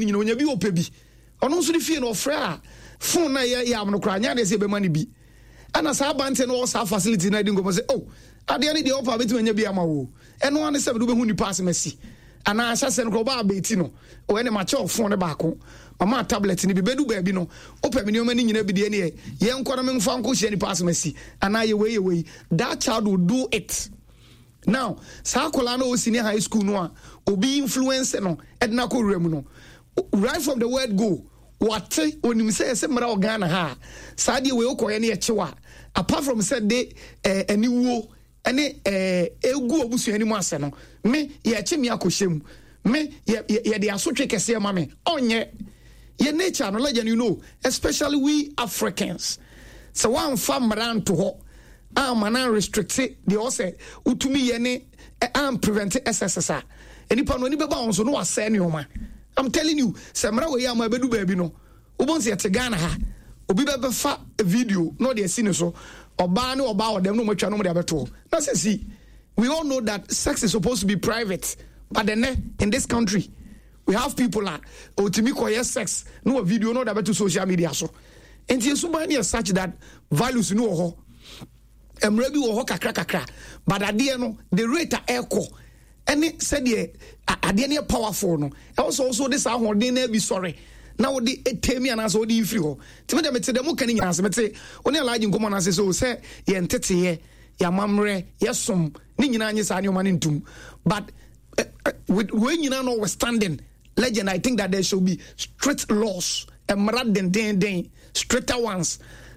ni onya bi opebi ono nso di fie no ofra phone na ya am no kra nya de se be ma ni bi ana sa bante no sa facility na di ngomo say oh ade ne de ofa beti nya bi ama wo eno ane se be do be hu ni pass mesi ana asha se no kro ba beti no o ene ma che phone ne ba ko mama tablet ni bi bedu ba bi no opa me ni o ma ni nyina bi de ne ye nko na me mfa nko hye ni pass mesi ana ye we that child will do it. Now sakola no senior high school no a obi influence no edna ko remu no right from the word go what onim say mara Ghana ha saade we okoye ne yechewa apart from said de aniwo ene egu obusu ani mu ase no me ye che me akohyem me ye de asotwe kese ma me onye ye nature no legend you know especially we Africans so one famran to ho amana restrict the ose utumi ye ne am prevent SSSR enipa no ni beba on so no ase ne oma. I'm telling you semra we am abedu baabi no obonse ye te Ghana ha obi bebe fa video no de see ne so oba ne oba odem no matwa no de abeto na say see we all know that sex is supposed to be private but then in this country we have people like otimi koye sex no video no de abeto social media so enti so ban ne such that values no ho emra bi wo ho kakra but ade no the rate echo any said ye ade ne powerful no also this ahode na bi sorry now the etemi anase odi free ho timi dem te dem kan nyina se mete oni alaji nkomo na se so se ye ntete ye ya mamre ye som ni nyina anyi sa ne o mane ntum but with we nyina no standing legend I think that there should be strict laws emra den stricter ones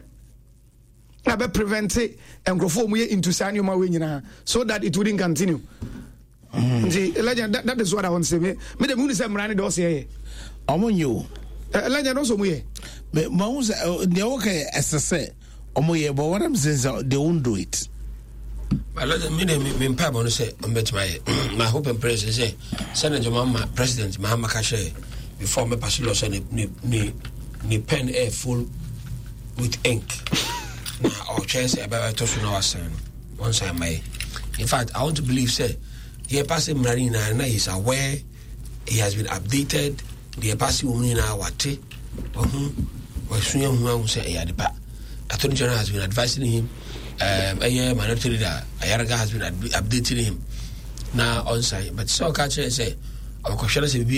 na be prevent engrofo mu ye into sanyo we nyina so that it wouldn't continue. Legend that is what I want to say me the moon is emra do say omonyo legend also mu ye me who's the okay SSA omoye but what I'm saying is they won't do it. Well, me pa bono say bet my hope and prayer say Senator Mama President Mahama Kashe before me pass law say ni pen air full with ink. Now or chance about to know us once I may. In fact, I want to believe say the passing marina is aware he has been updated the passing woman na wate or soon who say ya the Attorney General has been advising him a year minority leader Ayaraga has been updating him now on site but so catch say our question is